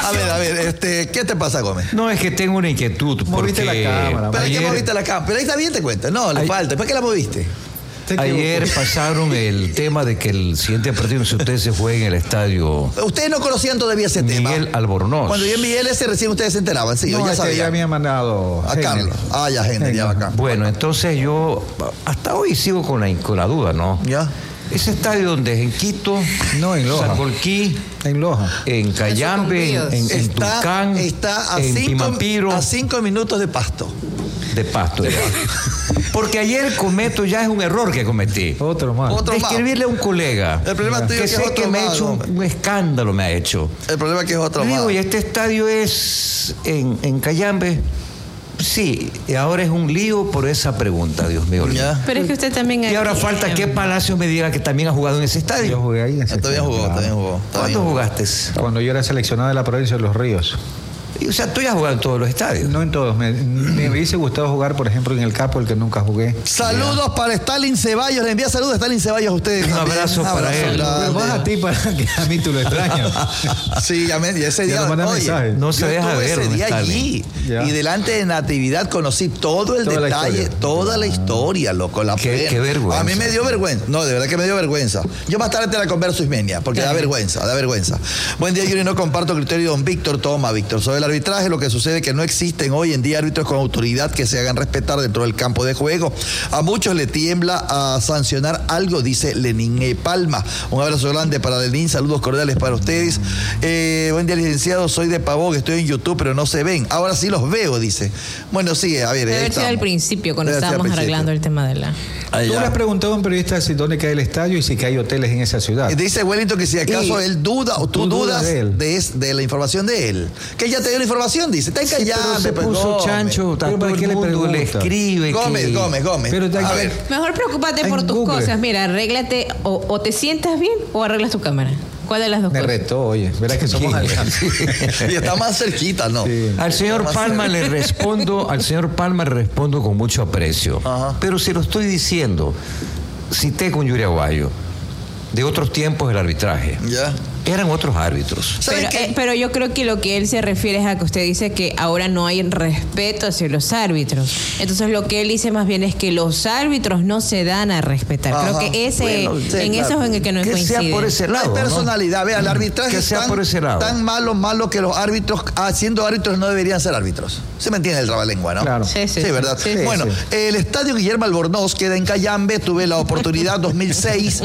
A ver, ¿qué te pasa, Gómez? No, es que tengo una inquietud. Moviste la cámara. ¿Pero qué moviste la cámara? Pero ahí está bien, te cuenta. No, le falta. ¿Para qué la moviste? Ayer pasaron el tema de que el siguiente partido, si ustedes se jueguen en el estadio Ustedes no conocían todavía ese tema. Miguel Albornoz. Cuando yo envié ese, recién ustedes se enteraban. Sí, No, yo ya sabía. ya me ha mandado A Carlos. Ya, gente, ya acá. Bueno, entonces yo hasta hoy sigo con la duda, ¿no? ¿Ya? Ese estadio donde es en Quito, No, en Loja. Salvolquí, En Loja. en Cayambe, en Tulcán, está en Pimampiro, a 5 minutos de Pasto. de Pasto. Ya. Porque ayer cometo, ya es un error que cometí. Otro más. Otro más. Escribirle a un colega El problema tuyo que es que sé es que otro me ha más, hecho ¿no? un escándalo, me ha hecho. El problema es que es otro Le más. digo, y este estadio es en Cayambe. Sí, y ahora es un lío por esa pregunta, Dios mío. Ya. Pero es que usted también... Y ahora falta que Palacios me diga que también ha jugado en ese Yo estadio. jugué ahí en ese Todavía estadio, jugó, claro. todavía jugó. ¿Cuándo jugaste? Cuando yo era seleccionado de la provincia de Los Ríos. O sea, tú ya has jugado en todos los estadios. No en todos. Me hubiese gustado jugar, por ejemplo, en el Capo, el que nunca jugué. Saludos para Stalin Ceballos. Le envía saludos a Stalin Ceballos a ustedes. Un también. abrazo para él. grande. Pero más a ti para que a mí tú lo extrañas. Sí, y ese Ya día. nos mandan Oye, mensajes. No se yo deja estuve ver, ese día Stalin. allí. Ya. Y delante de Natividad conocí todo el Toda la detalle, historia. toda la historia, loco. Qué vergüenza. A mí me dio vergüenza. No, de verdad que me dio vergüenza. Yo más tarde te la converso, Ismenia, porque da vergüenza, da vergüenza. Buen día, Yuri. No comparto el criterio de don Víctor. Toma, Víctor. Sobre el arbitraje, lo que sucede es que no existen hoy en día árbitros con autoridad que se hagan respetar dentro del campo de juego. A muchos le tiembla a sancionar algo, dice Lenín Palma. Un abrazo grande para Lenín, saludos cordiales para ustedes. Buen día, licenciado, soy de Pavón, estoy en YouTube, pero no se ven. Ahora sí los veo, dice. Bueno, sí, a ver. Debe ahí haber sido al estamos. principio, cuando Debe ser al estábamos principio. arreglando el tema de la... Ahí Tú ya. le has preguntado a un periodista si dónde queda el estadio y si que hay hoteles en esa ciudad. Dice Wellington que si acaso Y él duda o tú dudas de él. de la información de él. Que él ya te dio la información, dice. Está en Pero Cayambe, se pues, puso Gómez. chancho, Pero todo ¿para el qué le mundo le pregunta? escribe Gómez, que... Gómez. Pero A ver. Mejor preocúpate por En tus Google. cosas. Mira, arréglate o te sientas bien o arreglas tu cámara. ¿Cuál de las dos Me cosas? retó, oye. Verás que somos aliados. Y está más cerquita, ¿no? Sí. Al señor Palma le respondo, con mucho aprecio. Ajá. Pero se lo estoy diciendo, cité con Yuri Aguayo, de otros tiempos el arbitraje. Ya. Eran otros árbitros. ¿Saben qué? Pero yo creo que lo que él se refiere es a que usted dice que ahora no hay respeto hacia los árbitros. Entonces lo que él dice más bien es que los árbitros no se dan a respetar. Ajá. Creo que ese, Bueno, sí, en claro. eso es en el que no Que coincide. sea por ese No lado, hay ¿no? personalidad. Vea, el arbitraje Que es sea tan, por ese lado. tan malo que los árbitros, siendo árbitros, no deberían ser árbitros. ¿Se me entiende el trabalengua, no? Claro. Sí, sí, Sí, ¿verdad? sí, sí. Bueno, el estadio Guillermo Albornoz queda en Cayambe. Tuve la oportunidad 2006,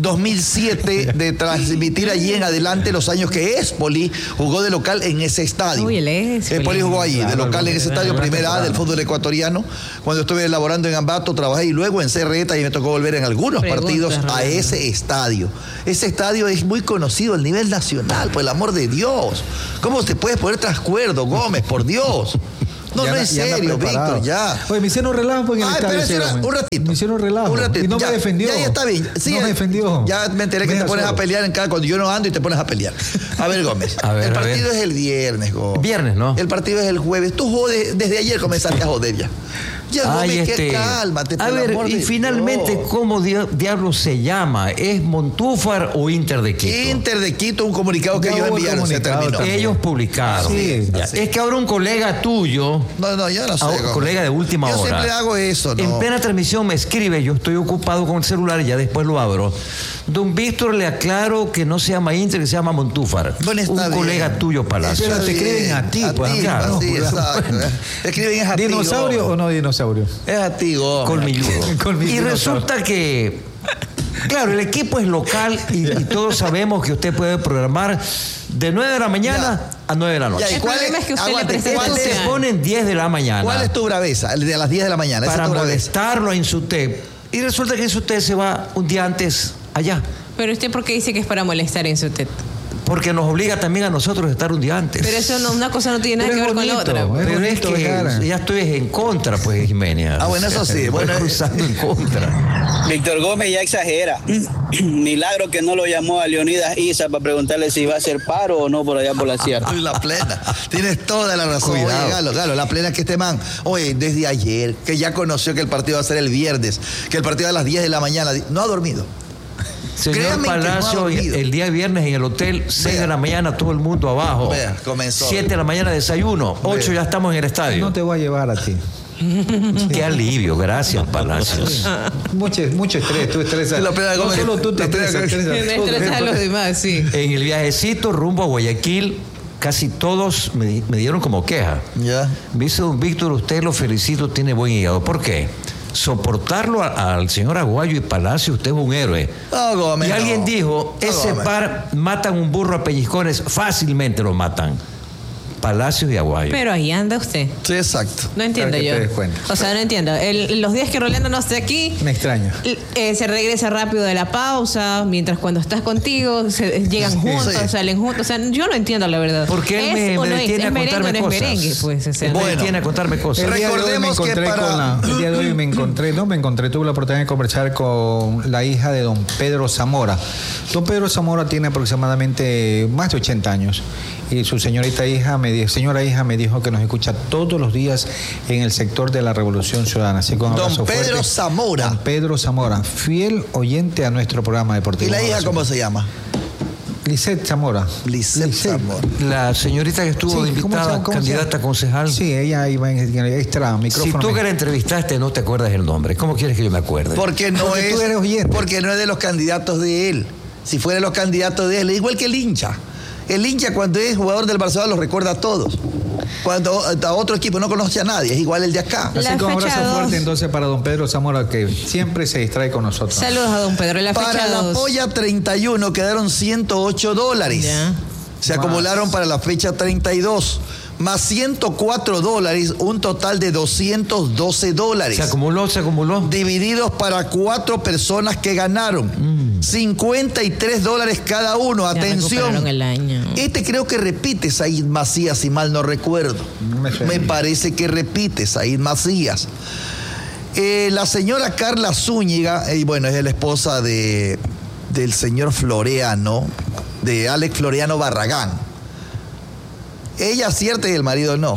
2007 de transmitir allí en adelante los años que Espoli jugó de local en ese estadio. Uy, el Espoli. Espoli jugó allí, de Claro, local en ese estadio, claro, primera A del claro. fútbol ecuatoriano. Cuando estuve elaborando en Ambato, trabajé y luego en CRETA y me tocó volver en algunos Pregunta, partidos a Rolando. ese estadio. Ese estadio es muy conocido a nivel nacional, por el amor de Dios. ¿Cómo te puedes poner trascuerdo, Gómez, por Dios? No, Ya no, anda- en ya anda serio, preparado. Víctor, ya. Oye, me hicieron relajo en el Ay, estadio. pero ese, eso hombre. un ratito. Me hicieron relajo. Un ratito. Y no Ya, me defendió. Ya está bien. Sí, no ya, me defendió. Ya me enteré que Me te deja pones a solo. pelear en cada... Cuando yo no ando y te pones a pelear. A ver, Gómez. A ver, el a partido ver. es el viernes, Gómez. Viernes, ¿no? El partido es el jueves. Tú jodes, desde ayer comenzaste a joder ya. Ya, Gómez, cálmate. A por el ver, amor y de finalmente, Dios. ¿cómo diablos se llama? ¿Es Montúfar o Inter de Quito? Inter de Quito, un comunicado que Ya ellos hubo enviaron, se comunicado terminó. también. Ellos publicaron. Sí, Ya. así. Es que ahora un colega tuyo, No, yo no sé. Gómez. colega de última yo hora. Yo siempre hago eso, ¿no? En plena transmisión me escribe, yo estoy ocupado con el celular y ya después lo abro. Don Víctor, le aclaro que no se llama Inter, que se llama Montúfar. Bueno, está un bien. colega tuyo, Palacio. Pero te escriben a ti, pues, claro. Sí, exacto. Te escriben es a ti, ¿Dinosaurio Gómez. o no dinosaurio? Es a ti, Gómez. Colmilludo. Colmilludo. Y resulta que, claro, el equipo es local y todos sabemos que usted puede programar de 9 de la mañana a 9 de la noche. Ya, ¿y El cuál problema es que usted le aguante, presta ¿cuál Ustedes atención. ponen 10 de la mañana ¿Cuál es tu braveza? El de a las 10 de la mañana. Esa para es tu braveza. molestarlo a Insutep. Y resulta que Insutep se va un día antes allá. Pero usted, ¿por qué dice que es para molestar en su TED? Porque nos obliga también a nosotros a estar un día antes. Pero eso no, una cosa no tiene nada Pero que es ver con la bonito, otra. ¿eh? Pero es bonito de cara. que ya estoy en contra, pues, Jimenia. Ah, bueno, eso sí, Voy bueno, cruzando en contra. Víctor Gómez ya exagera. Milagro que no lo llamó a Leonidas Isa para preguntarle si va a hacer paro o no por allá por la sierra. Uy, la plena. Tienes toda la razón. Cuidado. Oye, Galo, la plena que este man, oye, desde ayer, que ya conoció que el partido va a ser el viernes, que el partido a las 10 de la mañana, no ha dormido. Señor Créame que no ha Palacio, dormido. el día viernes en el hotel, 6 de la mañana, todo el mundo abajo. Vea, comenzó. 7 de la mañana desayuno, 8 ya estamos en el estadio. No te voy a llevar a ti. Qué alivio, gracias, Palacios. Mucho estrés, tú estresas. La plena No come- solo tú te la plena estresas. come- Estresas a los demás, sí. En el viajecito rumbo a Guayaquil, casi todos me dieron como queja. Ya. Me dice don Víctor, usted lo felicito, tiene buen hígado. ¿Por qué? Soportarlo al señor Aguayo y Palacio, usted es un héroe. No, Gómez, Y alguien no. dijo, No, ese Gómez. par matan un burro a pellizcones, fácilmente lo matan. Palacios y Aguayo. Pero ahí anda usted. Sí, exacto. No entiendo Para que yo. te des cuenta. O sea, no entiendo. Los días que Rolando no esté aquí, Me extraña. se regresa rápido de la pausa, mientras cuando estás contigo llegan juntos, sí. salen juntos. O sea, yo no entiendo la verdad. Porque él me o no detiene es a merengue o contarme no es cosas. merengue, pues. O sea, Él me Bueno. detiene a contarme cosas. El día de hoy Recordemos que el día de hoy me encontré, tuve la oportunidad de conversar con la hija de don Pedro Zamora. Don Pedro Zamora tiene aproximadamente más de 80 años y su señora hija me dijo que nos escucha todos los días en el sector de la Revolución Ciudadana. Así que un Don abrazo Pedro fuerte. Zamora. Don Pedro Zamora, fiel oyente a nuestro programa deportivo. ¿Y la Un hija abrazo. cómo se llama? Lisette Zamora. Lisette Zamora. La señorita que estuvo Sí, ¿cómo invitada, se candidata a llama? concejal. Sí, ella iba extra Si micrófono. tú que la entrevistaste no te acuerdas el nombre, ¿cómo quieres que yo me acuerde? Porque no Porque es. tú eres oyente. Porque no es de los candidatos de él. Si fuera de los candidatos de él, es igual que el hincha. El hincha cuando es jugador del Barcelona los recuerda a todos. Cuando a otro equipo no conoce a nadie, es igual el de acá. La Así que un fecha abrazo dos. fuerte entonces para don Pedro Zamora, que siempre se distrae con nosotros. Saludos a don Pedro. La Para fecha la 2. polla 31 quedaron $108. Ya. Se Más. acumularon para la fecha 32. Más $104, un total de $212. Se acumuló. Divididos para 4 personas que ganaron. $53 cada uno. Ya Atención. recuperaron el año. Este creo que repite Said Macías, si mal no recuerdo. No me suena. Me parece que repite Said Macías. La señora Carla Zúñiga, bueno, es la esposa del señor Floreano, de Alex Floreano Barragán. Ella acierta y el marido no.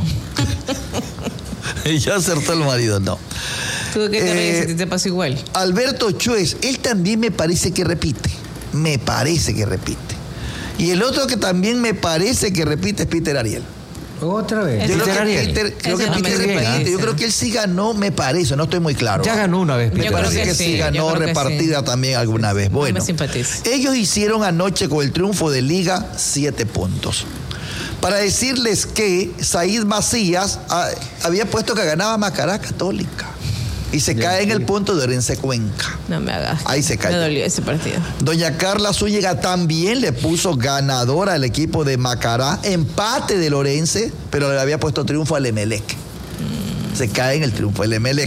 Ella acertó, el marido no. ¿Tú qué te ríes? ¿A ti te pasa igual? Alberto Chuez, él también me parece que repite. Me parece que repite. Y el otro que también me parece que repite es Peter Ariel. Otra vez. Yo creo Peter que Ariel. Peter, creo Ese que no me Peter suena. repite. Yo creo que él sí ganó, me parece, no estoy muy claro. Ya ganó una vez, Me Peter. creo parece que que sí, sí yo ganó creo que repartida sí. también alguna vez. Bueno, me simpatiza. ellos hicieron anoche con el triunfo de Liga 7 puntos. Para decirles que Said Macías había puesto que ganaba Macará Católica. Y se cae en el punto de Orense Cuenca. No me hagas. Ahí se cayó. Me dolió ese partido. Doña Carla Zúñiga también le puso ganadora al equipo de Macará, empate del Orense, pero le había puesto triunfo al Emelec. Se cae en el triunfo del Emelec.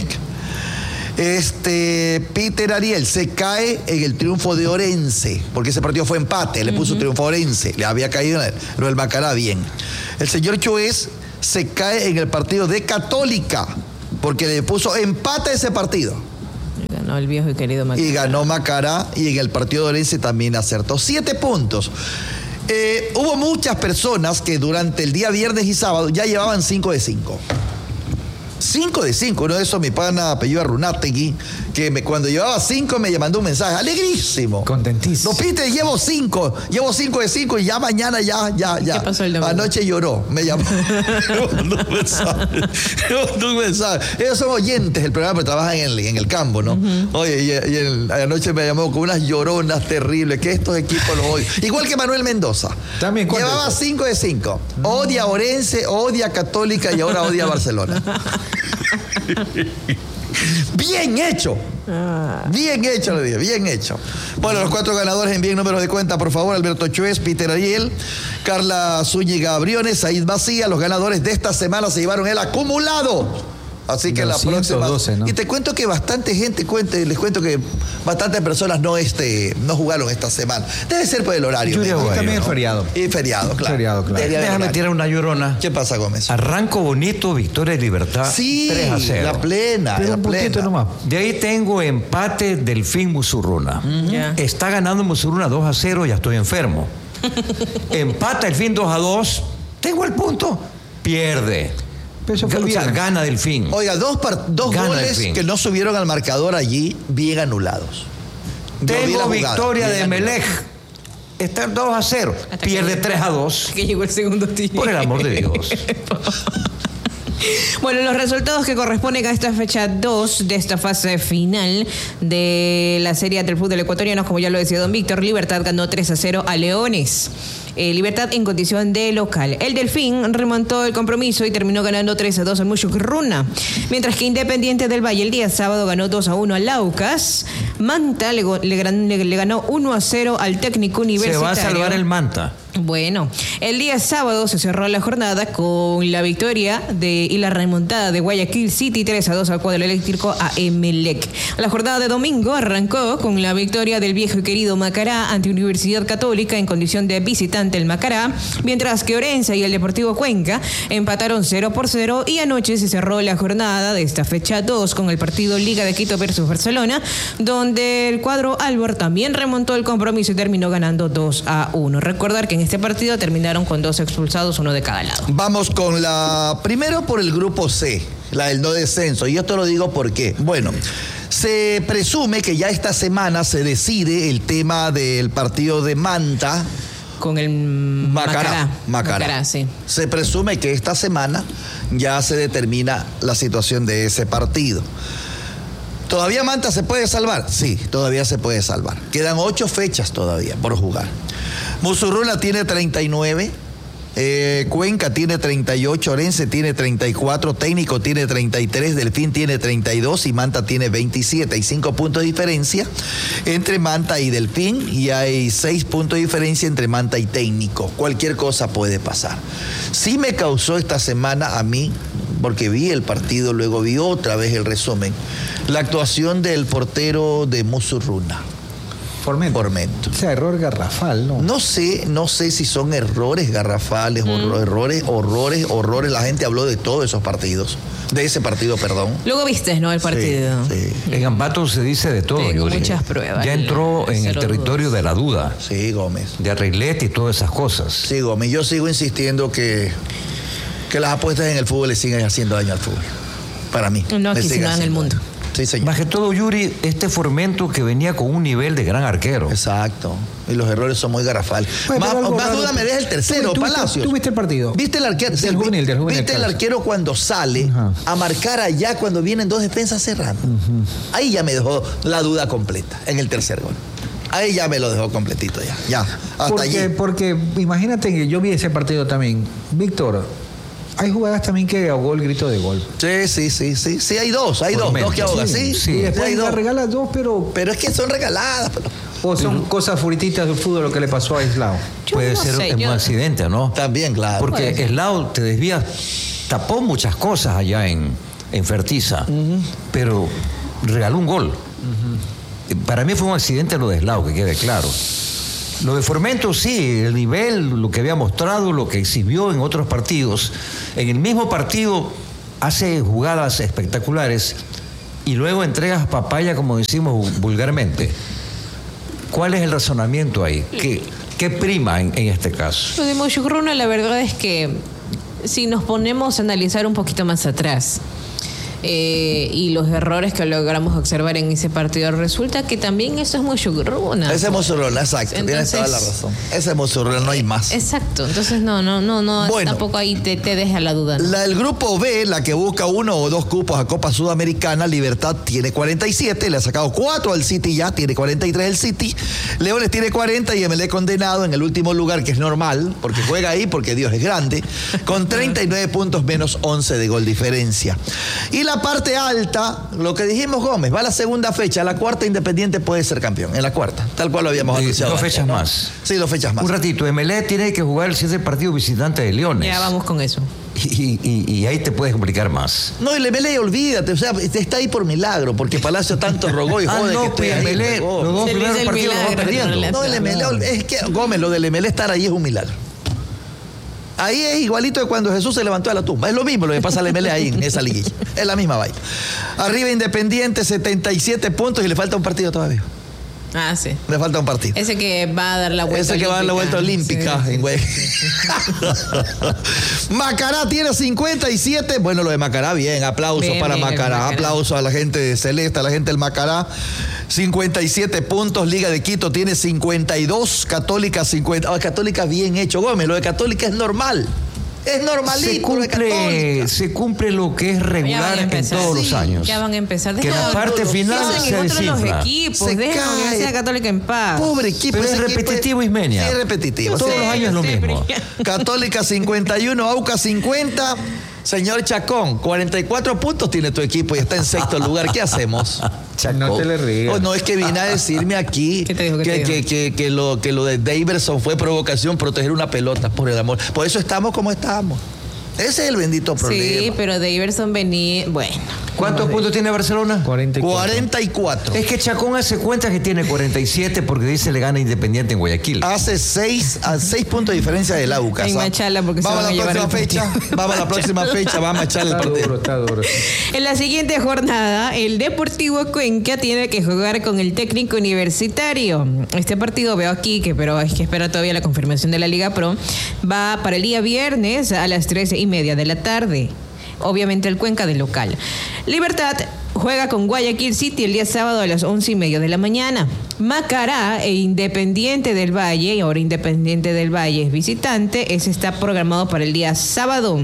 Peter Ariel se cae en el triunfo de Orense, porque ese partido fue empate, le puso triunfo a Orense, le había caído lo del Macará bien. El señor Choez se cae en el partido de Católica, porque le puso empate a ese partido. Ganó el viejo y querido Macará. Y ganó Macará y en el partido de Orense también acertó. 7 puntos. Hubo muchas personas que durante el día viernes y sábado ya llevaban 5 de 5. 5 de 5, uno de esos mi pana apellido Runategui, que cuando llevaba 5 me mandó un mensaje, alegrísimo. Contentísimo. No, Peter, llevo 5 de 5 y ya mañana ya. ¿Qué pasó el domingo? Anoche lloró, me llamó. Me mandó un mensaje. Ellos son oyentes del programa, pero trabajan en el campo, ¿no? Oye, anoche me llamó con unas lloronas terribles, que estos equipos los odio. Igual que Manuel Mendoza. También, ¿cuánto llevaba es? 5 de 5. Odia a Orense, odia a Católica y ahora odia a Barcelona. Bien hecho. Bien hecho, le dije, bien hecho. Bueno, los 4 ganadores envíen números de cuenta, por favor. Alberto Chuez, Peter Ariel, Carla Zúñiga Briones, Said Macías. Los ganadores de esta semana se llevaron el acumulado. Así que la próxima. 212, ¿no? Y te cuento que bastante gente, les cuento que bastantes personas no jugaron esta semana. Debe ser por el horario. Lluvia, me imagino, También es ¿no? feriado. Y feriado, claro. Feriado, claro. Debería haber Déjame horario. tirar una llorona. ¿Qué pasa, Gómez? Arranco bonito, victoria y libertad. Sí, 3-0. la plena, Pero la un poquito plena. nomás. De ahí tengo empate Delfín Musurruna. Ya. Está ganando Musurruna 2-0, ya estoy enfermo. Empata el fin 2-2, tengo el punto, pierde. Pero eso fue el O sea, viernes. gana Delfín. Oiga, dos Gana goles el fin. que no subieron al marcador allí, bien anulados. Tengo victoria de Emelec. Está 2-0. Pierde 3-2. Que llegó el segundo tiempo. Por el amor de Dios. Bueno, los resultados que corresponden a esta fecha 2 de esta fase final de la Serie del fútbol ecuatoriano, como ya lo decía don Víctor, Libertad ganó 3-0 a Leones. Libertad en condición de local. El Delfín remontó el compromiso y terminó ganando 3-2 al Muchugruna. Mientras que Independiente del Valle el día sábado ganó 2-1 al Laucas. Manta le ganó 1-0 al Técnico Universitario. Se va a salvar el Manta. Bueno, el día sábado se cerró la jornada con la victoria y la remontada de Guayaquil City 3-2 al cuadro eléctrico a Emelec. La jornada de domingo arrancó con la victoria del viejo y querido Macará ante Universidad Católica en condición de visitante el Macará, mientras que Orense y el Deportivo Cuenca empataron 0-0 y anoche se cerró la jornada de esta fecha 2 con el partido Liga de Quito versus Barcelona, donde el cuadro Albor también remontó el compromiso y terminó ganando 2-1. Recordar que en este partido terminaron con 2 expulsados, uno de cada lado. Vamos con primero por el grupo C, la del no descenso. Y esto lo digo porque, bueno, se presume que ya esta semana se decide el tema del partido de Manta. Con el Macará, sí. Se presume que esta semana ya se determina la situación de ese partido. ¿Todavía Manta se puede salvar? Sí, todavía se puede salvar. Quedan 8 fechas todavía por jugar. Musurruna tiene 39, Cuenca tiene 38, Orense tiene 34, Técnico tiene 33, Delfín tiene 32 y Manta tiene 27. Hay 5 puntos de diferencia entre Manta y Delfín y hay 6 puntos de diferencia entre Manta y Técnico. Cualquier cosa puede pasar. Sí me causó esta semana a mí, porque vi el partido, luego vi otra vez el resumen, la actuación del portero de Musurruna. Formento. O sea, error garrafal, ¿no? No sé si son errores garrafales, horrores. La gente habló de todos esos partidos. De ese partido, perdón. Luego viste, ¿no? El partido. Sí. En Ambato se dice de todo, Yuri. Muchas pruebas. Ya entró en el territorio de la duda. Sí, Gómez. De arreglete y todas esas cosas. Sí, Gómez. Yo sigo insistiendo que las apuestas en el fútbol le siguen haciendo daño al fútbol. Para mí. No aquí, sino en el mundo. Sí, señor. Más que todo, Yuri, este Formento que venía con un nivel de gran arquero. Exacto. Y los errores son muy garrafales. Bueno, más duda me deja el tercero, Palacios. ¿Tú viste el partido? ¿Viste el arquero? Del juvenil, ¿Viste el arquero cuando sale a marcar allá cuando vienen 2 defensas cerrando? Ahí ya me dejó la duda completa en el tercer gol. Ahí ya me lo dejó completito ya. Hasta allí. Porque imagínate que yo vi ese partido también. Víctor, hay jugadas también que ahogó el grito de gol. Sí, hay dos que ahogan, sí. Y después hay las regalas 2, pero es que son regaladas. o son cosas furititas del fútbol lo que le pasó a Islao. Puede ser un accidente, ¿no? También, claro. Porque Islao te desvías, tapó muchas cosas allá en Fertiza, pero regaló un gol. Para mí fue un accidente lo de Islao, que quede claro. Lo de Formento sí, el nivel, lo que había mostrado, lo que exhibió en otros partidos. En el mismo partido hace jugadas espectaculares y luego entregas papaya, como decimos vulgarmente. ¿Cuál es el razonamiento ahí? ¿Qué prima en este caso? Lo de Muchugruna, la verdad es que si nos ponemos a analizar un poquito más atrás, y los errores que logramos observar en ese partido, resulta que también eso es Muchugruna. Ese es Muchugruna, exacto. Tienes toda la razón. Ese es Muchugruna, no hay más. Exacto. Entonces no, bueno, tampoco ahí te deja la duda, ¿no? El grupo B, la que busca 1 o 2 cupos a Copa Sudamericana, Libertad tiene 47, le ha sacado 4 al City ya, tiene 43 el City. Leones tiene 40 y Emelec condenado en el último lugar, que es normal, porque juega ahí, porque Dios es grande, con 39 puntos menos 11 de gol diferencia. Y la parte alta, lo que dijimos, Gómez, va a la segunda fecha, la cuarta Independiente puede ser campeón, en la cuarta, tal cual lo habíamos anunciado. 2 fechas más. Sí, 2 fechas más. Un ratito, Emelec tiene que jugar el 7 partido visitante de Leones. Ya vamos con eso. Y ahí te puedes complicar más. No, el Emelec, olvídate, o sea, está ahí por milagro, porque Palacio tanto rogó y jode que esté ahí. Emelec, los 2 primeros partidos los va perdiendo. No, el Emelec, es que, Gómez, lo del Emelec estar ahí es un milagro. Ahí es igualito de cuando Jesús se levantó de la tumba. Es lo mismo lo que pasa al Emelec ahí en esa liguilla. Es la misma vaina. Arriba Independiente, 77 puntos y le falta un partido todavía. Ah, sí. Le falta un partido. Ese que va a dar la vuelta Ese que va a dar la vuelta olímpica Sí. en Macará tiene 57. Bueno, lo de Macará, bien. Aplausos Bien, para bien, Macará. Macará. Aplausos a la gente de Celeste, a la gente del Macará. 57 puntos. Liga de Quito tiene 52. Católica 50. Católica bien hecho, Gómez. Lo de Católica es normal. Es normalito. Se cumple lo que es regular en todos los años. Ya van a empezar. Que la parte final se los descifra. equipos. Se Dejen a la cae. Universidad Católica en paz. Pobre equipo. Pero ese es equipo repetitivo, Ismenia. Sí, es repetitivo. Todos Sí. los años es lo mismo. Católica 51, Aucas 50. Señor Chacón, 44 puntos tiene tu equipo y está en sexto lugar. ¿Qué hacemos? No te le rías. Oh, no, es que vine a decirme aquí ¿Qué te dijo? ¿Qué te dijo? que lo de Daverson fue provocación, proteger una pelota, por el amor. Por eso estamos como estamos. Ese es el bendito problema. Sí, pero Daverson venía. Bueno. ¿Cuántos puntos tiene Barcelona? 44. Es que Chacón hace cuenta que tiene 47 porque dice le gana Independiente en Guayaquil. Hace 6 puntos de diferencia del Aucas. En ¿ah? Machala, porque se vamos van a a la llevar próxima el fecha. partido. Vamos a la próxima fecha. Vamos a echarle el Está partido. duro, está duro. En la siguiente jornada, el Deportivo Cuenca tiene que jugar con el Técnico Universitario. Este partido veo aquí, pero hay que esperar todavía la confirmación de la Liga Pro. Va para el día viernes a las 13:30 de la tarde. Obviamente el Cuenca de local. Libertad juega con Guayaquil City el día sábado a las 11:30 de la mañana. Macará e Independiente del Valle, y ahora Independiente del Valle es visitante, ese está programado para el día sábado.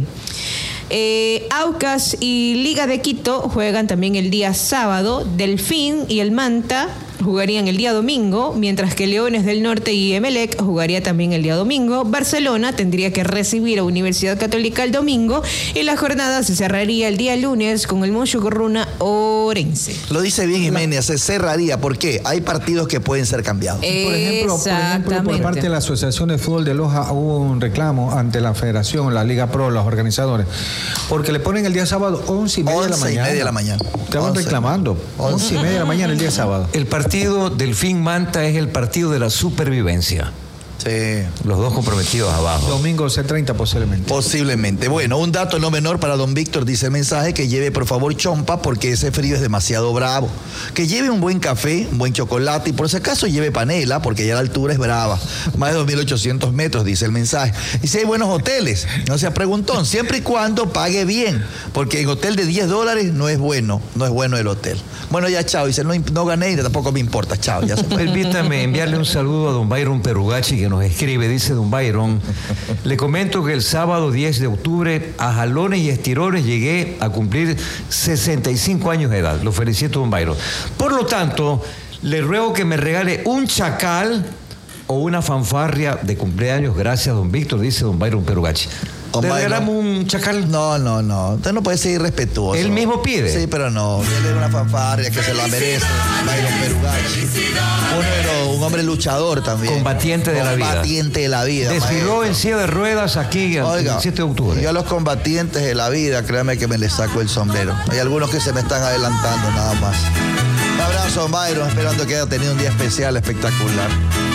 Aucas y Liga de Quito juegan también el día sábado. Delfín y el Manta jugarían el día domingo, mientras que Leones del Norte y Emelec jugaría también el día domingo. Barcelona tendría que recibir a Universidad Católica el domingo y la jornada se cerraría el día lunes con el Montjuïc Orense. Lo dice bien Jiménez, se cerraría. ¿Por qué? Hay partidos que pueden ser cambiados. Por ejemplo, por parte de la Asociación de Fútbol de Loja hubo un reclamo ante la Federación, la Liga Pro, los organizadores, porque le ponen el día sábado 11:30 de la mañana. 11:30 de la mañana. Estaban 11. reclamando. 11:30 de la mañana el día sábado. El partido Delfín Manta es el partido de la supervivencia. Sí. Los dos comprometidos abajo. Domingo 11:30 posiblemente. Posiblemente. Bueno, un dato no menor para don Víctor, dice el mensaje, que lleve por favor chompa porque ese frío es demasiado bravo. Que lleve un buen café, un buen chocolate y por si acaso lleve panela porque ya la altura es brava. Más de 2.800 metros, dice el mensaje. Y si hay buenos hoteles, no sea preguntón, siempre y cuando pague bien, porque en hotel de $10 no es bueno el hotel. Bueno, ya chao, dice, no gané y tampoco me importa, chao, ya se fue. Permítame enviarle un saludo a don Byron Perugachi que nos escribe, dice don Byron, le comento que el sábado 10 de octubre a jalones y estirones llegué a cumplir 65 años de edad. Lo felicito, don Byron. Por lo tanto, le ruego que me regale un chacal o una fanfarria de cumpleaños. Gracias, don Víctor, dice don Byron Perugachi. ¿Le regalamos un chacal? No. Usted no puede ser irrespetuoso. Él mismo pide. Sí, pero no. Dele una fanfarria que se la merece. Byron Perugachi. Un hombre luchador también. Combatiente de la vida. Combatiente de la vida. Desfiló maestro. en silla de ruedas aquí el 7 de octubre. Yo a los combatientes de la vida, créame que me les saco el sombrero. Hay algunos que se me están adelantando nada más. Un abrazo, Byron, esperando que haya tenido un día especial, espectacular.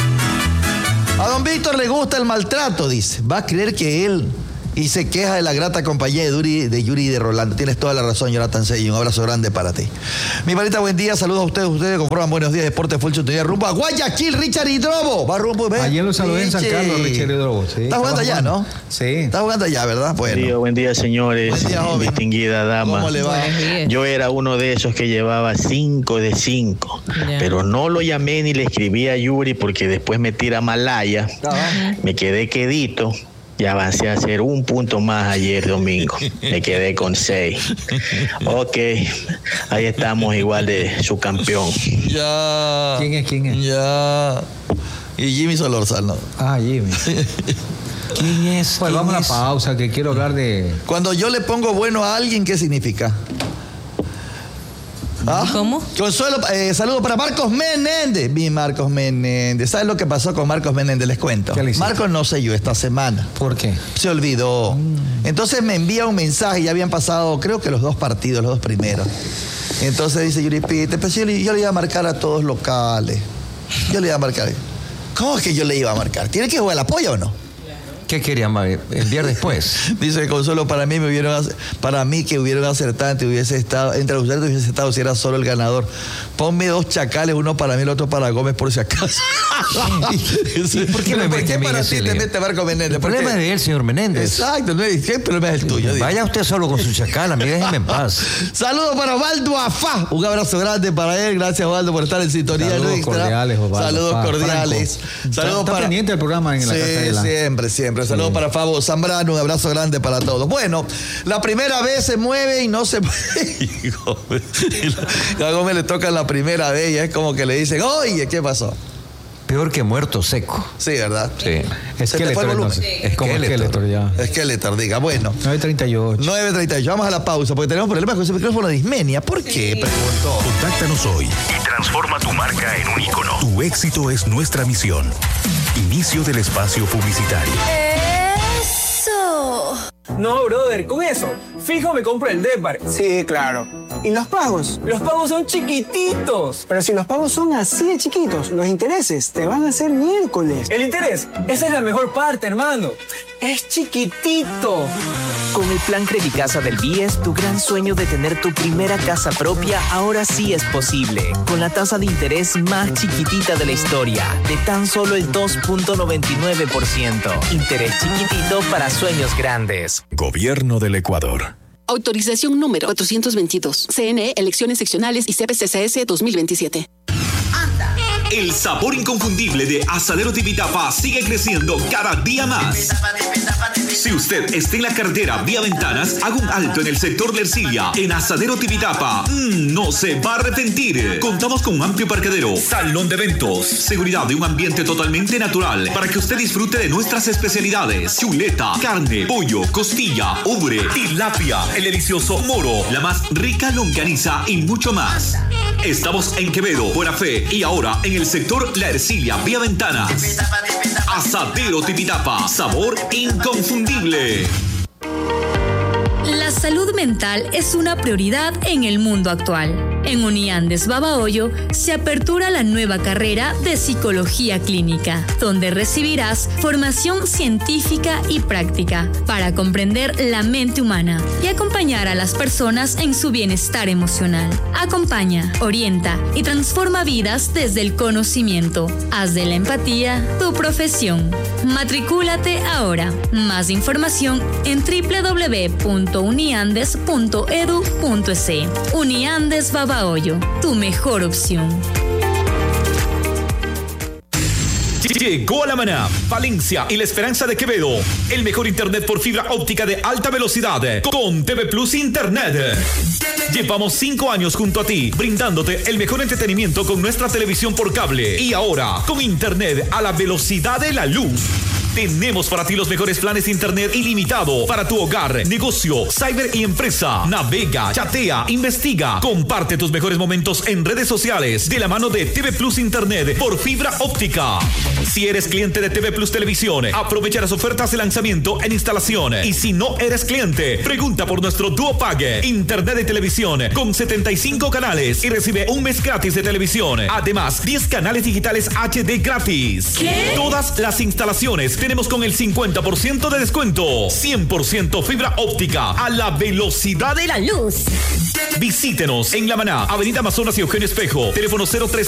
A don Víctor le gusta el maltrato, dice. Va a creer que él... Y se queja de la grata compañía de Yuri y de Rolando. Tienes toda la razón, Jonathan Sey. Un abrazo grande para ti. Mi palita, buen día. Saludos a ustedes. Ustedes conforman Buenos Días Deporte Full Chutería. Rumbo a Guayaquil, Richard Hidrobo. Va rumbo. Ayer lo saludé en San Carlos, Richard Hidrobo. Sí, está jugando allá, ¿no? Sí. Está jugando allá, ¿verdad? Bueno. Buen día, señores. Buen día, joven. Distinguida dama. ¿Cómo le va? Yo era uno de esos que llevaba 5 de 5, pero no lo llamé ni le escribí a Yuri porque después me tira Malaya. Me quedé quedito. Y avancé a hacer un punto más ayer domingo. Me quedé con 6. Ok, ahí estamos igual de su campeón. Ya. ¿Quién es? Ya. Y Jimmy Solorzano. Ah, Jimmy. ¿Quién es? Pues vamos a la pausa, que quiero hablar de... Cuando yo le pongo bueno a alguien, ¿qué significa? ¿Ah? ¿Cómo? Consuelo, saludo para Marcos Menéndez. Mi Marcos Menéndez. ¿Sabes lo que pasó con Marcos Menéndez? Les cuento. ¿Qué le hiciste? Marcos no selló esta semana. ¿Por qué? Se olvidó. Entonces me envía un mensaje. Ya habían pasado, creo que los 2 partidos, los 2 primeros. Entonces dice Yuri Pite, pues yo le iba a marcar a todos locales. Yo le iba a marcar. ¿Cómo es que yo le iba a marcar? ¿Tiene que jugar la polla o no? ¿Qué querían enviar después? Dice Consuelo, para mí que hubieron acertante, hubiese estado, entre ustedes hubiese estado si era solo el ganador. Ponme 2 chacales, uno para mí, el otro para Gómez, por si acaso. ¿Por qué me mete a mí para en ti ese te lío? mete Marco Menéndez? El problema es de él, señor Menéndez. Exacto, no es el problema es el tuyo. Vaya usted solo con su chacal, a mí déjeme en paz. Saludos para Osvaldo Afá. Un abrazo grande para él. Gracias, Osvaldo, por estar en sintonía. Saludos cordiales, Osvaldo. Saludos cordiales. Saludos Está para... pendiente del programa en la casa de la... Siempre. Saludos para Fabo Zambrano. Un abrazo grande para todos. Bueno, la primera vez se mueve y no se mueve. A Gómez le toca la primera vez y es como que le dicen, oye, ¿qué pasó? Peor que muerto seco. Sí, ¿verdad? Sí. Es que es como Skeletor ya. Skeletor, diga. Bueno. 9:38. 9:38. Vamos a la pausa porque tenemos problemas con ese micrófono de Ismenia. ¿Por qué? Preguntó. Contáctanos hoy y transforma tu marca en un ícono. Tu éxito es nuestra misión. Inicio del espacio publicitario. ¡Eso! No, brother, con eso, fijo me compro el Depar. Sí, claro. ¿Y los pagos? Los pagos son chiquititos. Pero si los pagos son así de chiquitos, los intereses te van a hacer miércoles. El interés, esa es la mejor parte, hermano. Es chiquitito. Con el plan Credicasa del BIES, tu gran sueño de tener tu primera casa propia ahora sí es posible. Con la tasa de interés más chiquitita de la historia, de tan solo el 2.99%. Interés chiquitito para sueños grandes. Gobierno del Ecuador. Autorización número 422. CNE, elecciones seccionales y CPCCS 2027. El sabor inconfundible de Asadero Tipitapa sigue creciendo cada día más. Si usted está en la carretera vía Ventanas, haga un alto en el sector de Ercilia. En Asadero Tipitapa, no se va a arrepentir. Contamos con un amplio parqueadero, salón de eventos, seguridad de un ambiente totalmente natural para que usted disfrute de nuestras especialidades: chuleta, carne, pollo, costilla, ubre, tilapia, el delicioso moro, la más rica longaniza y mucho más. Estamos en Quevedo, Buena Fe y ahora en el sector La Ercilia, vía Ventanas. Asadero Tipitapa, sabor inconfundible. La salud mental es una prioridad en el mundo actual. En Uniandes Babahoyo se apertura la nueva carrera de Psicología Clínica, donde recibirás formación científica y práctica para comprender la mente humana y acompañar a las personas en su bienestar emocional. Acompaña, orienta y transforma vidas desde el conocimiento. Haz de la empatía tu profesión. Matricúlate ahora. Más información en www.uniandes.edu.es. Uniandes Babahoyo, tu mejor opción. Llegó a La Maná, Valencia y La Esperanza de Quevedo. El mejor internet por fibra óptica de alta velocidad con TV Plus Internet. Llevamos 5 años junto a ti, brindándote el mejor entretenimiento con nuestra televisión por cable. Y ahora, con internet a la velocidad de la luz. Tenemos para ti los mejores planes de internet ilimitado para tu hogar, negocio, cyber y empresa. Navega, chatea, investiga, comparte tus mejores momentos en redes sociales de la mano de TV Plus Internet por fibra óptica. Si eres cliente de TV Plus Televisión, aprovecha las ofertas de lanzamiento en instalación. Y si no eres cliente, pregunta por nuestro Duo Pague, internet de televisión con 75 canales y recibe un mes gratis de televisión. Además, 10 canales digitales HD gratis. ¿Qué? Todas las instalaciones tenemos con el 50% de descuento. 100% fibra óptica a la velocidad de la luz. Visítenos en La Maná, Avenida Amazonas y Eugenio Espejo. Teléfono 03